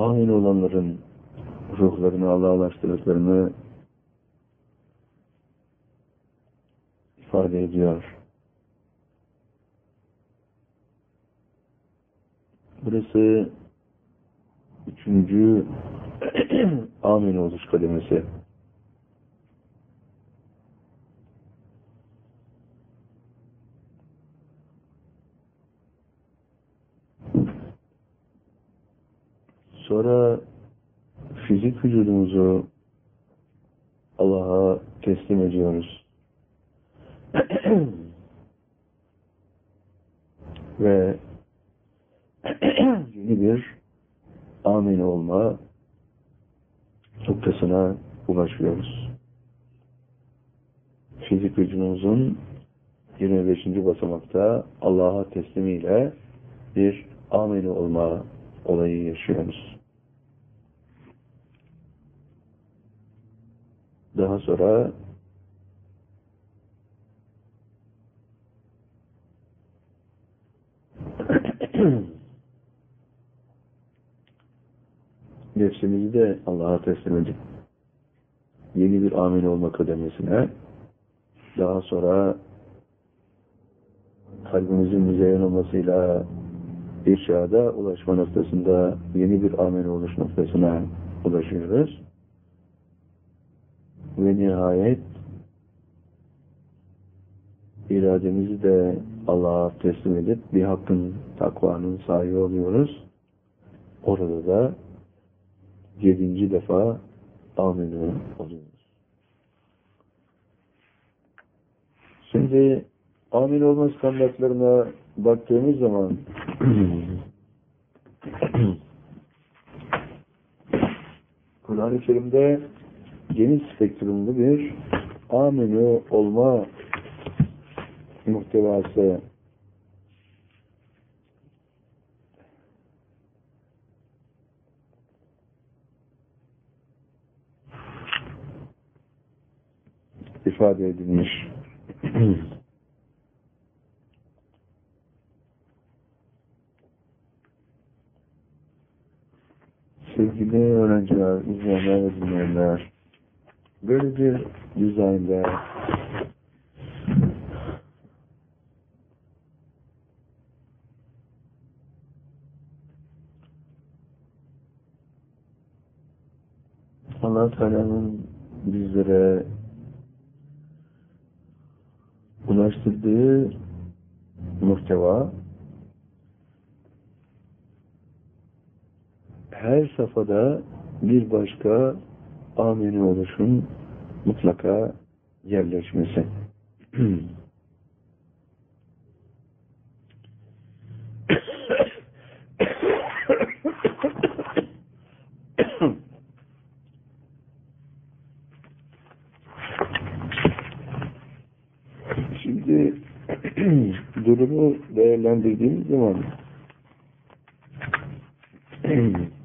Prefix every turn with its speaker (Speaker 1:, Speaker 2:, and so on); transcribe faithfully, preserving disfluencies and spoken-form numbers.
Speaker 1: amin olanların ruhlarını Allah'a ulaştırdıklarını ifade ediyor. Burası üçüncü amin oluş kademesi. Sonra fizik vücudumuzu Allah'a teslim ediyoruz. Ve yeni bir amin olma noktasına ulaşıyoruz. Fizik vücudumuzun yirmi beşinci basamakta Allah'a teslimiyle bir amin olma olayı yaşıyoruz. Daha sonra nefsimizi de Allah'a teslim edip yeni bir amin olma kademesine, daha sonra kalbimizin müzeyyen olmasıyla irşada ulaşma noktasında yeni bir amin oluş noktasına ulaşıyoruz. Ve nihayet irademizi de Allah'a teslim edip bir hakkın, takvanın sahibi oluyoruz. Orada da yedinci defa amin oluyoruz. Şimdi amin olma standartlarına baktığımız zaman Kur'an-ı Kerim'de geniş spektrumlu bir amin olma muhtevası ifade edilmiş. Sevgili öğrenciler, izleyenler ve dinleyenler, böyle bir dizaynda Allah Teala'nın bizlere ulaştırdığı muhteva her safhada bir başka amini oluşun mutlaka yerleşmesi. Şimdi durumu değerlendirdiğimiz zaman